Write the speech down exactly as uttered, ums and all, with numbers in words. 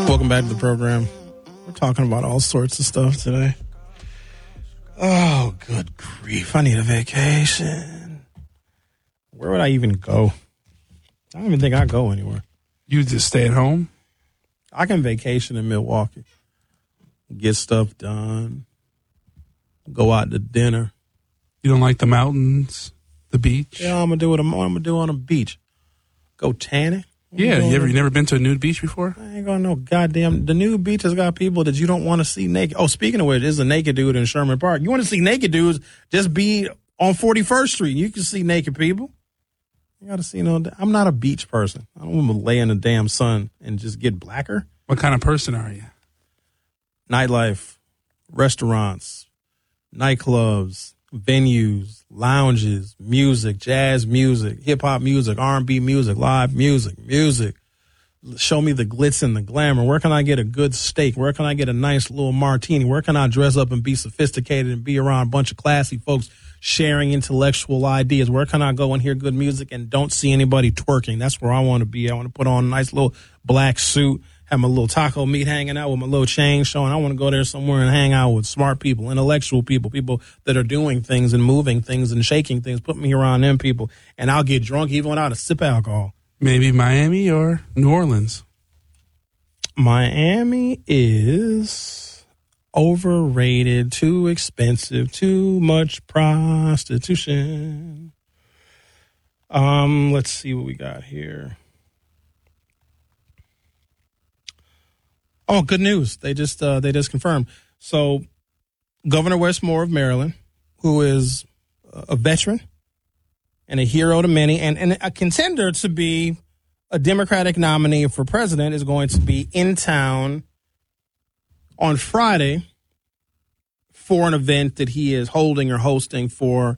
Welcome back to the program. We're talking about all sorts of stuff today. Oh, good grief. I need a vacation. Where would I even go? I don't even think I go anywhere. You just stay at home? I can vacation in Milwaukee. Get stuff done. Go out to dinner. You don't like the mountains, the beach? Yeah, I'm going to do what I'm, I'm going to do on a beach. Go tanning. Yeah, you ever you never been to a nude beach before? I ain't going to no goddamn. The nude beach has got people that you don't want to see naked. Oh, speaking of which, there's a naked dude in Sherman Park. You want to see naked dudes, just be on forty-first Street. You can see naked people. You got to see, you know, I'm not a beach person. I don't want to lay in the damn sun and just get blacker. What kind of person are you? Nightlife, restaurants, nightclubs, venues, lounges, music, jazz music, hip hop music, R and B music, live music, music. Show me the glitz and the glamour. Where can I get a good steak? Where can I get a nice little martini? Where can I dress up and be sophisticated and be around a bunch of classy folks sharing intellectual ideas? Where can I go and hear good music and don't see anybody twerking? That's where I want to be. I want to put on a nice little black suit, have my little taco meat hanging out with my little chain showing. I want to go there somewhere and hang out with smart people, intellectual people, people that are doing things and moving things and shaking things. Put me around them people, and I'll get drunk even without a sip of alcohol. Maybe Miami or New Orleans. Miami is overrated, too expensive, too much prostitution. Um, let's see what we got here. Oh, good news. They just uh, they just confirmed. So Governor Wes Moore of Maryland, who is a veteran and a hero to many and, and a contender to be a Democratic nominee for president, is going to be in town on Friday for an event that he is holding or hosting for